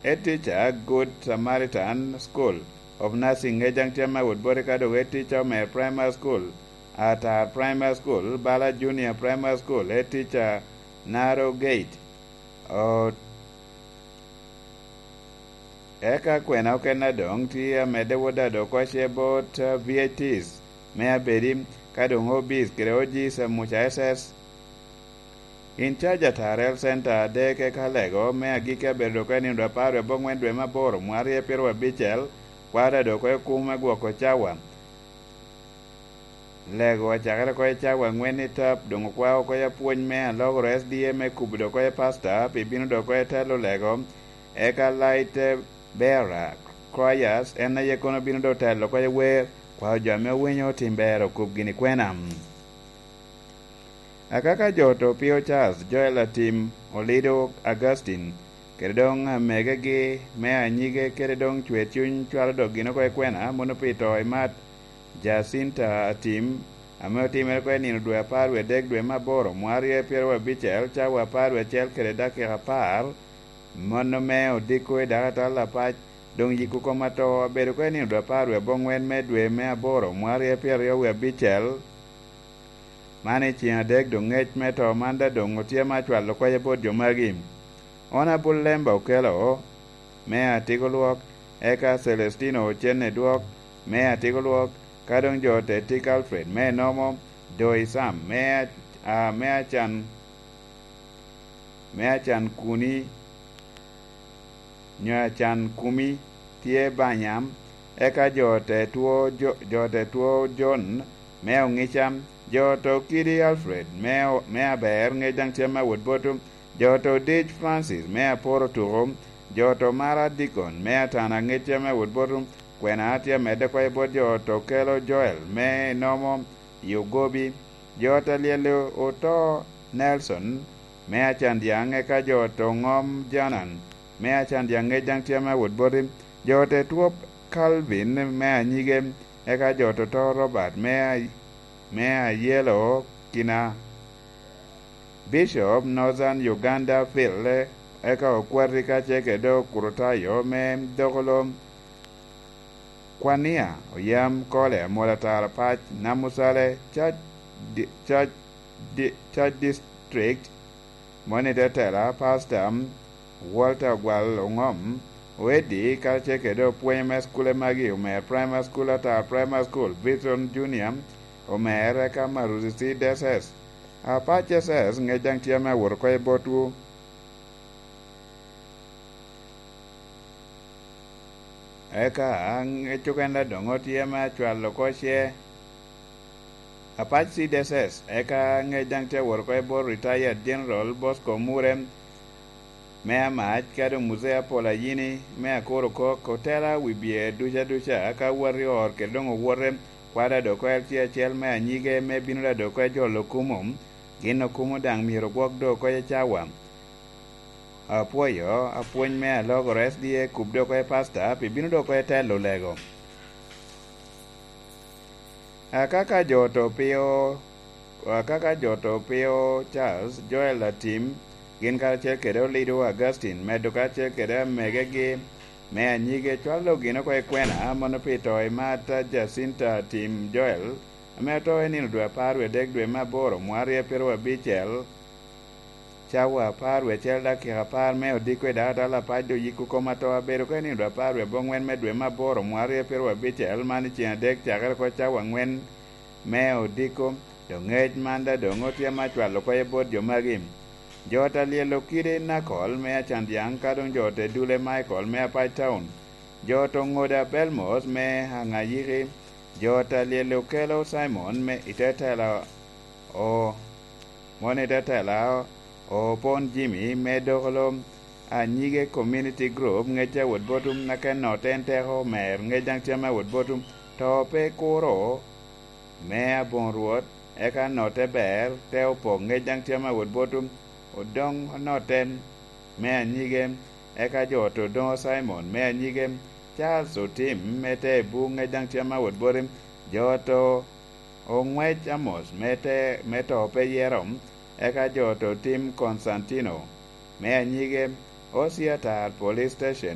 a teacher Good Samaritan School of Nursing ngejang tiama Woodbury kado a teacher me primary school at our primary school Bala Junior Primary School a teacher Narrow Gate o eka kwena ukena dong tia mede woda do kwa shebot VATs mea bedim kadong hobbies kreojis mucha SS in charge at Harel Center de ke kalego mea gike bedo kwa ni ndaparo bongwen dwe maboro mwari e pirwa bichel kwada do kwa kuma gwoko chawa lego achakara kwa chawa ngweni tap dongo kwa kwa puony mea logo SDA me kubido kwa pasta pibino do kwa telo lego eka light Bera Croyas ena ye kono bino do telo kwa we kwa jame winyo timbero kubgini kwenam akaka joto Pio Charles Joel Tim Olido Augustine keredong megegi mea nyige keredong chwechun chwalo do gino kwa kwena mono pito imat Jacinta Tim ameo timel kwa nino dwe parwe dek dwe maboro mwari e pierwa bichel chawa parwe chel keredake rapar mono me odikwe data la pach dong yiku komato bedo kwa ni do parwe bongwen medwe me aboro mwari e pieryo we bichel mane chia dek dong ngech meto manda dong otie machwalo kwa yebod jomagim ona bulemba okelo me atigoluok eka Celestino chene duok me atigoluok kadong jote Tik Alfred me nomo Doi Sam me achan kuni nyoa chan kumi tie banyam eka jote tuo John meo ngicham joto Kidi Alfred mea ber ngejang tiama Woodbottom joto Dij Francis mea poro turum joto Mara Dikon mea tana ngetiama Woodbottom kwena atia mede kwa ibo joto Kelo Joel me nomo Yugobi joto lielo Oto Nelson mea chandiang eka joto Ngom Janan mea chandiang ngejang tiama Woodbottom jote tuop Calvin mea nyige eka joto to Robert mea yelo kina Bishop Northern Uganda Phil eka okwarika cheke do Kurutayo me dokolo Kwania oyam kole molatara pach namusale church district monitetela pastor Walter Gwal Ongom wedi kalcheke do pueme skule magi ume primary school ata primary school Vision Junior ume kama Rusi DSS apache ses ngejang tiame worko botu eka ngechukenda dongo tiame chwalo koshe apache DSS eka ngejang te worko bo retired General Bosco Murem mea mach kado musea pola yini mea koro kotela wibie dusha aka warrior ke dongo warrem kwada doko eltia chel mea nyige me binula doko jolo kumum gino kumu dang miro gwok doko chawa apuony mea logo SDA kub doko pasta pi binu doko telo lego akaka joto Pio Charles Joel Tim gin kalche kede Lido Augustine medo kalche kede megegi mea nyige chwalo gino kwa kwena mono pito imata Jacinta Tim Joel ameto enino dwe parwe dek dwe maboro mwari e pirwa bichel chawa parwe chel dakika par meo dikwe data la pajo yiku komato abero kwa enino dwe parwe bongwen medwe maboro mwari e pirwa bichel mani china dek chakar kwa chawa ngwen meo diko dongej manda dongotia machwalo kwa yebod jomagim jota lielo Kide Nakol mea chandiang kadong jote Dule Michael mea Pai Town joto Ngoda Belmos me hangayiri jota lielo Kelo Simon me itetela o pon Jimmy me dokolo anyige community group ngecha Woodbottom naken noten teho mer ngejang tiama Woodbottom tope koro mea bonruot eka note ber teo po ngejang tiama Woodbottom odong noten mea nyige eka joto Don Simon mea nyige Charles Otim mete bunge jang tiama Woodbottom joto ongwech Amos meto pe yerom eka joto Tim Constantino mea nyige Osiatar Police Station